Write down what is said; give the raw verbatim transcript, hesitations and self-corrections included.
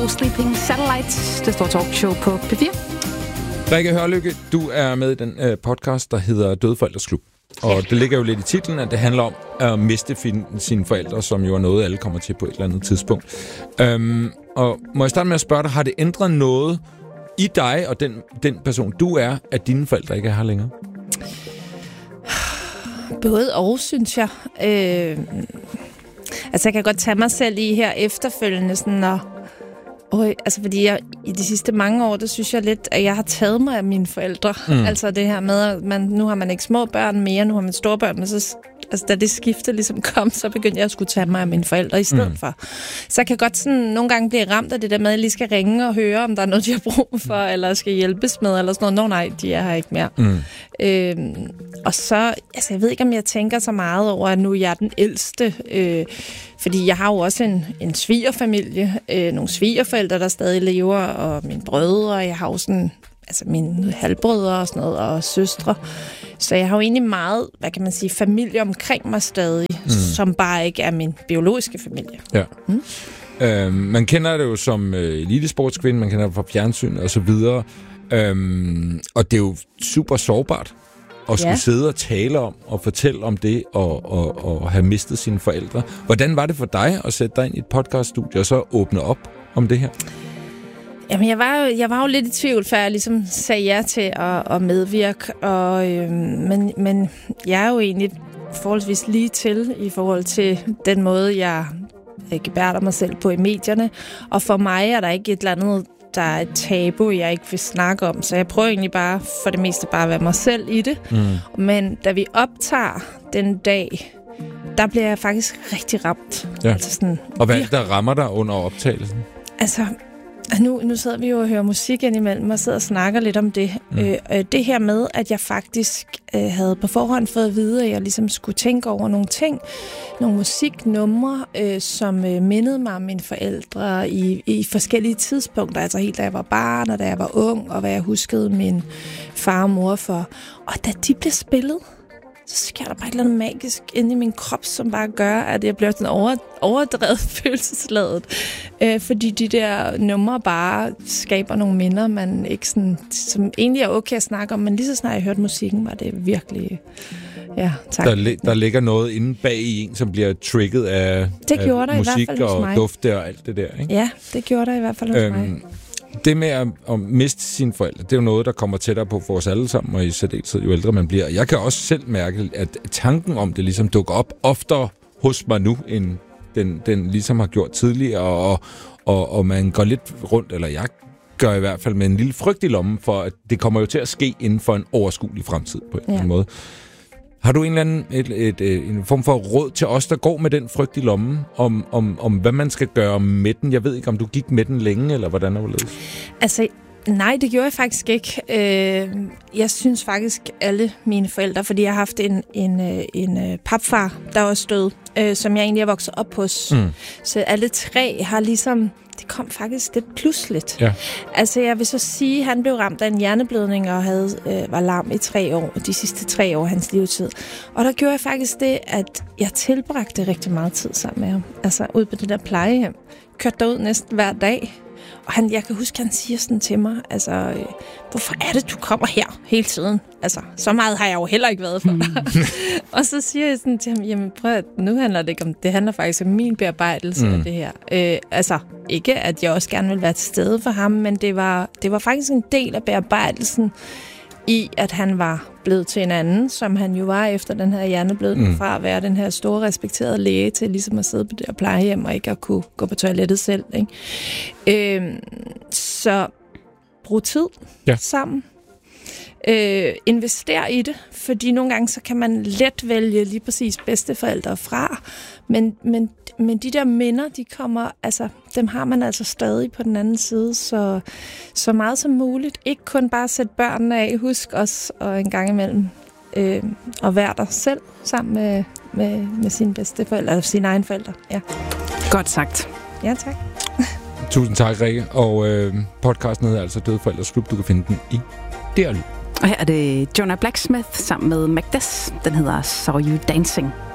No Sleeping Satellites. Det står talkshow på P fire. Rikke Hørlykke, du er med i den øh, podcast, der hedder Dødforældres Klub. Og ja. Det ligger jo lidt i titlen, at det handler om at miste fin- sine forældre, som jo er noget, alle kommer til på et eller andet tidspunkt. Øhm, og må jeg starte med at spørge dig, har det ændret noget i dig og den, den person, du er, at dine forældre ikke er her længere? Både og, synes jeg. Øh, altså, jeg kan godt tage mig selv i her efterfølgende, sådan at... Øh, altså, fordi jeg i de sidste mange år, der synes jeg lidt, at jeg har taget mig af mine forældre. Mm. Altså det her med, at man, nu har man ikke små børn mere, nu har man store børn, men så... Altså, da det skifte ligesom kom, så begyndte jeg at skulle tage mig af mine forældre i stedet mm. for. Så jeg kan godt sådan nogle gange blive ramt af det der med, at jeg lige skal ringe og høre, om der er noget, de har brug for, eller skal hjælpes med, eller sådan noget. Nå nej, de er her ikke mere. Mm. Øhm, og så, altså jeg ved ikke, om jeg tænker så meget over, at nu jeg er den ældste. Øh, fordi jeg har jo også en, en svigerfamilie, øh, nogle svigerforældre, der stadig lever, og mine brødre, og jeg har jo sådan... altså mine halvbrødre og sådan noget, og søstre. Så jeg har jo egentlig meget, hvad kan man sige, familie omkring mig stadig, mm. som bare ikke er min biologiske familie. Ja. Mm. Øh, man kender det jo som øh, elitesportskvinde, man kender det fra fjernsyn og så videre. Øhm, og det er jo super sårbart at skulle ja. sidde og tale om og fortælle om det og, og, og have mistet sine forældre. Hvordan var det for dig at sætte dig ind i et podcaststudie og så åbne op om det her? Jamen, jeg var, jo, jeg var jo lidt i tvivl, før jeg ligesom sagde ja til at, at medvirke. Og, øh, men, men jeg er jo egentlig forholdsvis lige til i forhold til den måde, jeg gebærder mig selv på i medierne. Og for mig er der ikke et eller andet, der er et tabu, jeg ikke vil snakke om. Så jeg prøver egentlig bare for det meste bare at være mig selv i det. Mm. Men da vi optager den dag, der bliver jeg faktisk rigtig ramt. Ja. Altså sådan, og hvad der rammer dig under optagelsen? Altså... Nu, nu sidder vi jo og hører musik indimellem og sidder og snakker lidt om det. Mm. Øh, det her med, at jeg faktisk øh, havde på forhånd fået at vide, at jeg ligesom skulle tænke over nogle ting, nogle musiknumre, øh, som øh, mindede mig om mine forældre i, i forskellige tidspunkter. Altså helt da jeg var barn, og da jeg var ung, og hvad jeg huskede min far og mor for. Og da de blev spillet, så sker der bare et eller andet magisk inde i min krop, som bare gør, at jeg bliver sådan over, overdrevet følelsesladet. Øh, fordi de der numre bare skaber nogle minder, man ikke sådan, som egentlig er okay at snakke om, men lige så snart jeg hørte musikken, var det virkelig... Ja, tak. Der, li- der ligger noget inde bag i en, som bliver trigget af, det gjorde af der musik i hvert fald og mig. Dufte og alt det der, ikke? Ja, det gjorde der i hvert fald hos øhm, mig. Det med at, at miste sine forældre, det er jo noget, der kommer tættere på for os alle sammen, og i særdeleshed jo ældre man bliver. Jeg kan også selv mærke, at tanken om det ligesom dukker op oftere hos mig nu, end den, den ligesom har gjort tidligere, og, og, og man går lidt rundt, eller jeg gør i hvert fald med en lille frygt i lommen, for at det kommer jo til at ske inden for en overskuelig fremtid på en ja. eller anden måde. Har du en eller anden et, et, et, en form for råd til os, der går med den frygt i lommen, om, om, om hvad man skal gøre med den? Jeg ved ikke, om du gik med den længe, eller hvordan er det? Altså, nej, det gjorde jeg faktisk ikke. Jeg synes faktisk, alle mine forældre, fordi jeg har haft en, en, en papfar, der også død, som jeg egentlig er vokset op hos. Mm. Så alle tre har ligesom... Det kom faktisk lidt pludseligt. Ja. Altså, jeg vil så sige, at han blev ramt af en hjerneblødning og havde, øh, var lam i tre år, de sidste tre år af hans levetid. Og der gjorde jeg faktisk det, at jeg tilbragte rigtig meget tid sammen med ham. Altså, ude på det der plejehjem. Kørte derud næsten hver dag. Og han, jeg kan huske, at han siger sådan til mig, altså, øh, hvorfor er det, du kommer her hele tiden? Altså, så meget har jeg jo heller ikke været for dig. Mm. Og så siger jeg sådan til ham, jamen prøv at, nu handler det ikke om, det handler faktisk om min bearbejdelse mm. af det her. Øh, altså, ikke at jeg også gerne vil være til stede for ham, men det var, det var faktisk en del af bearbejdelsen i, at han var blevet til en anden, som han jo var efter den her hjerneblødning, mm. fra at være den her store respekterede læge til ligesom at sidde på det her plejehjem og ikke at kunne gå på toilettet selv. Ikke? Øh, så brug tid ja. sammen. Øh, invester i det, fordi nogle gange så kan man let vælge lige præcis bedsteforældre fra, men, men, men de der minder, de kommer, altså dem har man altså stadig på den anden side, så, så meget som muligt. Ikke kun bare sætte børnene af, husk os og en gang imellem øh, at være der selv sammen med, med, med sine bedsteforældre, eller sine egne forældre. Ja. Godt sagt. Ja, tak. Tusind tak, Rikke. Og øh, podcasten hedder altså Dødforældres Klub. Du kan finde den i D R Lyd. Og her er det Jonah Blacksmith sammen med Magdas. Den hedder Saw You Dancing.